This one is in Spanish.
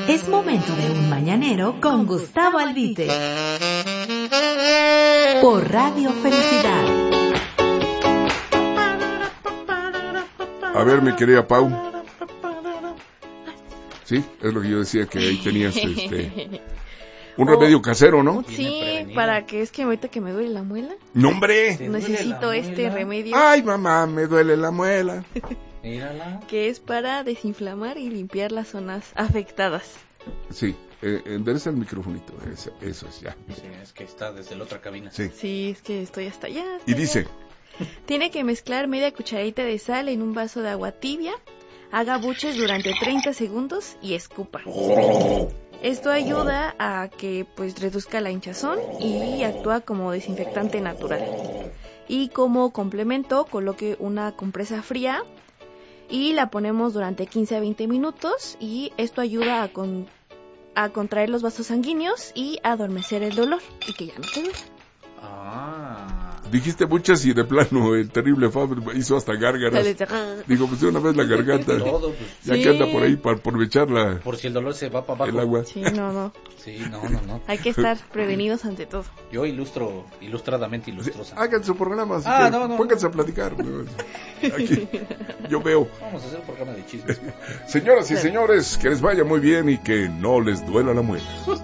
Es momento de un mañanero con Gustavo Albite. Por Radio Felicidad. A ver, mi querida Pau. Sí, es lo que yo decía, que ahí tenías un remedio casero, ¿no? Sí, para que es que ahorita que me duele la muela. ¡No, hombre! Necesito este remedio. ¡Ay, mamá, me duele la muela! Mírala. Que es para desinflamar y limpiar las zonas afectadas. Sí, endereza el microfonito, eso es ya. Sí, es que está desde la otra cabina. Sí. Sí, es que estoy hasta allá. Y dice, tiene que mezclar media cucharadita de sal en un vaso de agua tibia, haga buches durante 30 segundos y escupa. Esto ayuda a que pues reduzca la hinchazón y actúa como desinfectante natural. Y como complemento coloque una compresa fría y la ponemos durante 15 a 20 minutos y esto ayuda a contraer los vasos sanguíneos y a adormecer el dolor y que ya no te duele. dijiste muchas y de plano el terrible Faber hizo hasta gárgaras. Digo, pues de una vez la garganta. Todo, pues, ya sí. que anda por ahí para aprovechar por si el dolor se va para abajo. El agua. Sí, no. Sí, no. Hay que estar prevenidos ante todo. Yo ilustradamente ilustrosa. Hagan su programa, no. pónganse a platicar. Aquí, yo veo. Vamos a hacer un programa de chismes. Señoras y señores, que les vaya muy bien y que no les duela la muela.